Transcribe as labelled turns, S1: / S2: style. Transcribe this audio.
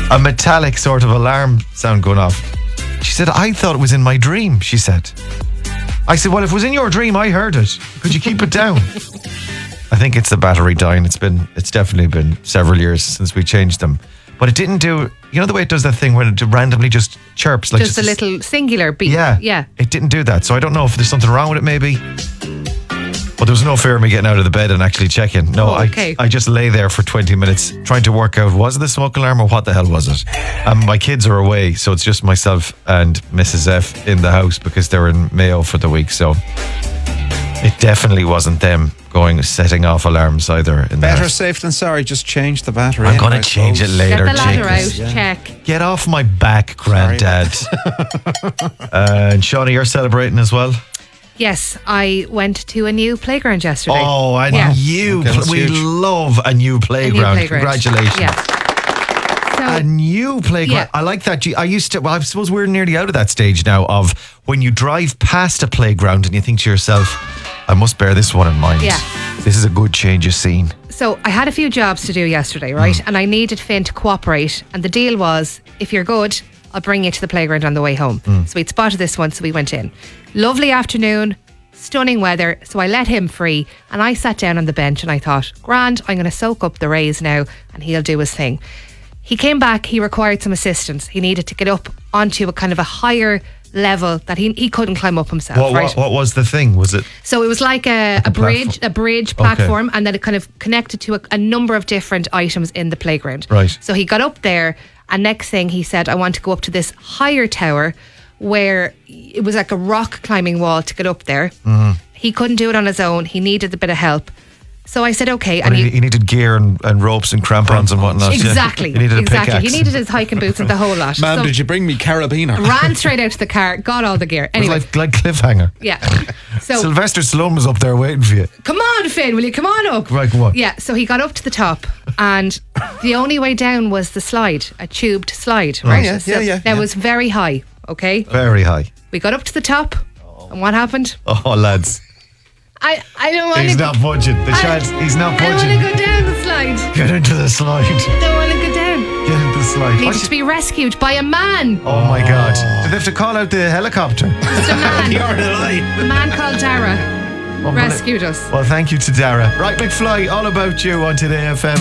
S1: a metallic sort of alarm sound going off. She said, I thought it was in my dream, she said. I said, well, if it was in your dream, I heard it. Could you keep it down? I think it's the battery dying. It's definitely been several years since we changed them. But it didn't do, you know the way it does that thing when it randomly just chirps? Like
S2: just a little singular beep.
S1: Yeah. It didn't do that. So I don't know if there's something wrong with it maybe. But there was no fear of me getting out of the bed and actually checking. No,
S2: okay.
S1: I just lay there for 20 minutes trying to work out, was it the smoke alarm or what the hell was it? My kids are away, so it's just myself and Mrs. F in the house because they're in Mayo for the week. So it definitely wasn't them setting off alarms either.
S3: Better safe than sorry, just change the battery.
S1: I'm going to change it later.
S2: Get the ladder out, check.
S1: Get off my back, Grandad. And Shawnee, you're celebrating as well?
S2: Yes, I went to a new playground yesterday.
S1: Oh, we love a new playground. Congratulations.
S2: Yeah.
S1: A new playground.
S2: Yeah.
S1: I like that. I suppose we're nearly out of that stage now of when you drive past a playground and you think to yourself, I must bear this one in mind.
S2: Yeah.
S1: This is a good change of scene.
S2: So I had a few jobs to do yesterday, right? And I needed Finn to cooperate. And the deal was, if you're good, I'll bring you to the playground on the way home. So we'd spotted this one, so we went in. Lovely afternoon, stunning weather. So I let him free and I sat down on the bench and I thought, grand, I'm going to soak up the rays now and he'll do his thing. He came back, he required some assistance. He needed to get up onto a kind of a higher level that he couldn't climb up himself.
S1: What was the thing? Was it?
S2: So it was like a bridge platform, and then it kind of connected to a number of different items in the playground.
S1: Right.
S2: So he got up there, and next thing he said, I want to go up to this higher tower where it was like a rock climbing wall to get up there. He couldn't do it on his own. He needed a bit of help. So I said, okay.
S1: And he needed gear and ropes and crampons and whatnot.
S2: Exactly.
S1: He needed a pickaxe.
S2: He needed his hiking boots and the whole lot.
S3: Ma'am, did you bring me carabiner?
S2: Ran straight out to the car, got all the gear. Anyway.
S1: It was like Cliffhanger.
S2: Yeah. So
S1: Sylvester Stallone was up there waiting for you.
S2: Come on, Finn, will you come on up?
S1: Right, come on.
S2: Yeah, so he got up to the top and the only way down was the slide, a tubed slide, right?
S3: Yeah.
S2: That was very high, okay?
S1: Very high.
S2: We got up to the top and what happened?
S1: Oh, lads.
S2: I don't want to...
S1: He's not budging. He's not budging.
S2: I don't want to go down the slide.
S1: Get into the slide.
S2: I don't want to go down.
S1: Get into the slide.
S2: Needed to be rescued by a man.
S1: Oh my God. Did they have to call out the helicopter?
S2: Just a man.
S3: You're alive.
S2: A man called Dara rescued us.
S1: Well, thank you to Dara. Right, McFly, all about you on Today FM.